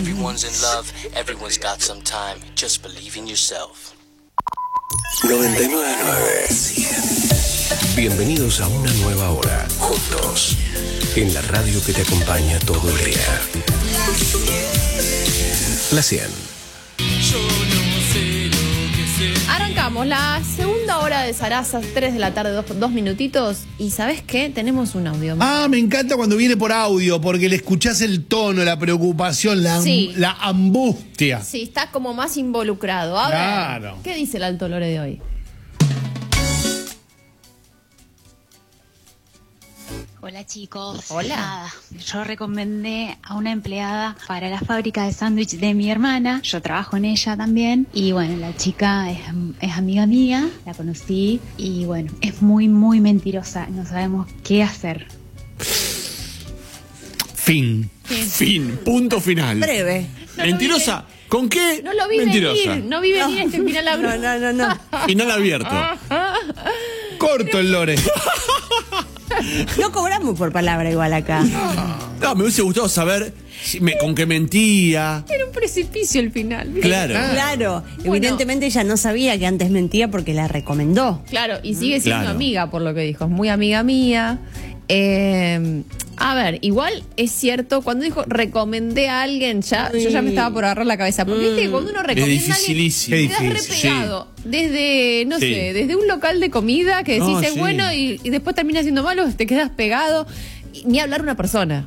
Everyone's in love, everyone's got some time. Just believe in yourself. 99.9. Bienvenidos a una nueva hora, juntos, en la radio que te acompaña todo el día. La 100. Arrancamos la segunda hora de Sarasa, 3 de la tarde, dos minutitos. Y ¿sabes qué? Tenemos un audio. Me encanta cuando viene por audio, porque le escuchás el tono, la preocupación, la angustia. Sí, está como más involucrado. A ver, ¿qué dice el Alto Lore de hoy? Hola chicos. Hola. Nada, yo recomendé a una empleada para la fábrica de sándwich de mi hermana. Yo trabajo en ella también. Y bueno, la chica es amiga mía, la conocí. Y bueno, es muy, muy mentirosa. No sabemos qué hacer. Fin. Punto final. Breve. ¿Mentirosa? ¿Con qué? No lo vi mentirosa? venir. No vi venir este final abrupto. No. Final abierto. Corto el Lore. No cobramos por palabra igual acá. No, me hubiese gustado saber con qué mentía. Era un precipicio el final. Claro. Claro, evidentemente ella no sabía que antes mentía porque la recomendó. Claro, y sigue siendo Claro. amiga, por lo que dijo. Es muy amiga mía. A ver, igual es cierto, cuando dijo recomendé a alguien, yo ya me estaba por agarrar la cabeza. Porque viste que cuando uno recomienda a alguien, dificilísimo. te das Qué re difícil. pegado. Desde, no Sí. sé, desde un local de comida que decís No, es sí. bueno y después termina siendo malo, te quedas pegado. Y ni hablar una persona,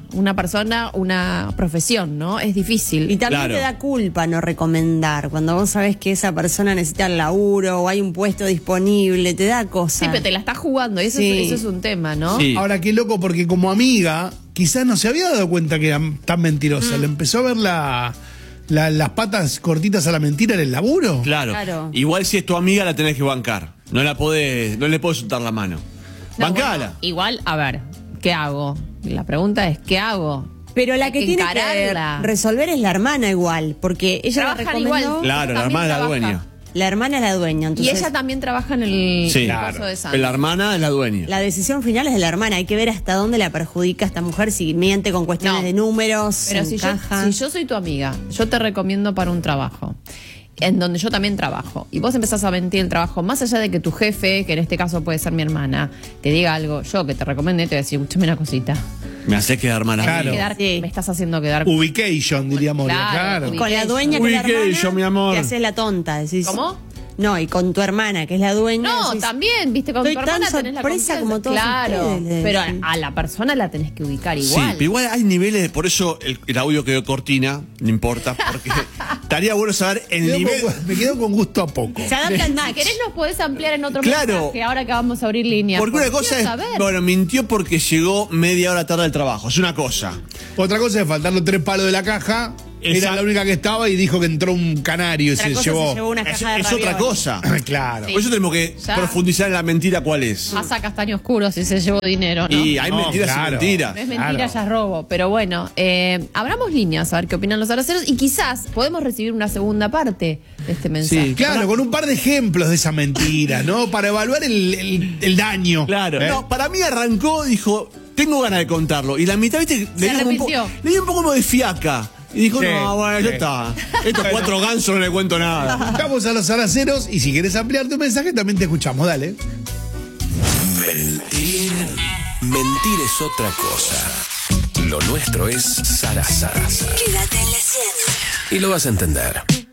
una profesión, ¿no? Es difícil. Y también Claro. te da culpa no recomendar. Cuando vos sabés que esa persona necesita el laburo o hay un puesto disponible, te da cosas. Sí, pero te la estás jugando, eso, Sí. eso es un tema, ¿no? Sí. Ahora, qué loco, porque como amiga, quizás no se había dado cuenta que era tan mentirosa. Le empezó a ver las patas cortitas a la mentira en el laburo. Claro. Igual si es tu amiga la tenés que bancar. No le podés soltar la mano. No, Bancala. bueno, igual, a ver, ¿qué hago? La pregunta es, ¿qué hago? Pero la Hay que que tiene encararla. que resolver es la hermana igual, porque ella la Trabajan recomendó. igual. Claro, la También hermana es la trabaja. dueña. La hermana es la dueña, Y entonces ella también trabaja en el Sí. caso de Sandra. La hermana es la dueña. la decisión final es de la hermana. Hay que ver hasta dónde la perjudica esta mujer, si miente con cuestiones No. de números, Pero si encaja. yo soy tu amiga, yo te recomiendo para un trabajo en donde yo también trabajo, y vos empezás a mentir el trabajo, más allá de que tu jefe, que en este caso puede ser mi hermana, te diga algo, yo que te recomendé, te voy a decir, escúchame una cosita. Me haces quedar mal a mí. Claro. Sí. Me estás haciendo quedar... Ubication, diríamos. Claro. Con la dueña que es la Ubication, hermana, mi amor. te haces la tonta. Decís, ¿Cómo? No, y con tu hermana, que es la dueña. No, decís, también, viste, con estoy tu hermana tan tenés la sorpresa confianza. como todos Claro, ustedes, pero sí. a la persona la tenés que ubicar Sí, igual. pero igual hay niveles, por eso el audio quedó cortina, no importa, porque estaría bueno saber el nivel. Me quedo con gusto a poco. Se adaptan Si querés nos podés ampliar en otro Claro. mensaje, ahora que vamos a abrir líneas. Porque una cosa quiero es, saber. bueno, mintió porque llegó media hora tarde al trabajo, es una cosa. Otra cosa es faltar los 3 palos de la caja. Era Exacto. la única que estaba y dijo que entró un canario y Otra se cosa llevó. se llevó una Es, caja de es otra ravioles. cosa. Claro. Por eso tenemos que Ya. profundizar en la mentira cuál es. Pasa castaño oscuro si se llevó dinero, ¿no? Y hay No, mentiras claro. y mentiras. No es mentira, Claro. ya es robo. Pero bueno, abramos líneas a ver qué opinan los araceros y quizás podemos recibir una segunda parte de este mensaje. Sí. Claro, con un par de ejemplos de esa mentira, ¿no? Para evaluar el daño. Claro. ¿Eh? No, para mí arrancó, dijo, tengo ganas de contarlo. Y la mitad, viste, le arrepintió. dio un poco como de fiaca. Y dijo, Sí, no, bueno, ya sí. está. Estos 4 gansos no le cuento nada. Vamos a los araceros y si quieres ampliar tu mensaje también te escuchamos, dale. Mentir es otra cosa. Lo nuestro es Sarasa. Quédate en la 100. Y lo vas a entender.